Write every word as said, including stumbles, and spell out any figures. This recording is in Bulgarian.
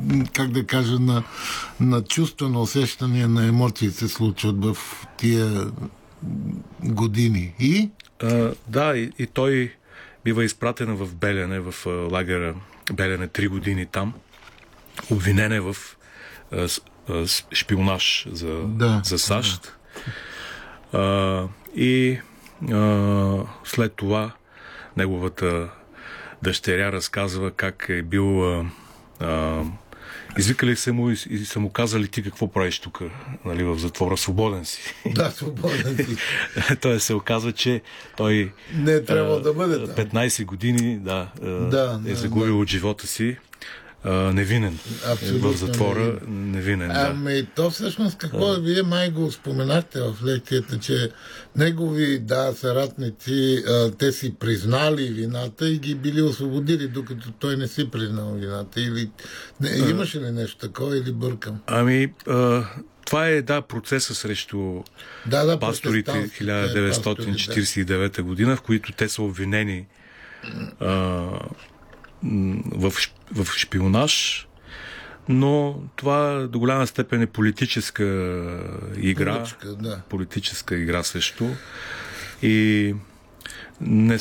как да кажа, на, на чувства, на усещания, на емоции се случват в тия години. И? А, да, и, и той бива изпратен в Белене, в а, лагера Белене, три години там. Обвинен е в а, с, а, шпионаж за, да, за САЩ. Да. А, и а, след това неговата дъщеря разказва как е бил а, а, извикали се му и, и са му казали: ти какво правиш тук, нали, в затвора, свободен си. Да, свободен си. Той се оказва, че той не е трябвало да бъде там. петнайсет години да, да, е да, загубил да. от живота си. Uh, невинен. Абсолютно в затвора невинен. невинен, да. Ами то всъщност какво uh. вие май го споменахте в лекцията, че негови, да, съратници, те си признали вината и ги били освободили, докато той не си признал вината. Или не, uh. имаше ли нещо такова или бъркам? Ами uh, това е, да, процеса срещу да, да, пасторите хиляда деветстотин четирийсет и девета година, в които те са обвинени uh, В, в шпионаж, но това до голяма степен е политическа игра. Поръчка, да. Политическа игра също. И не,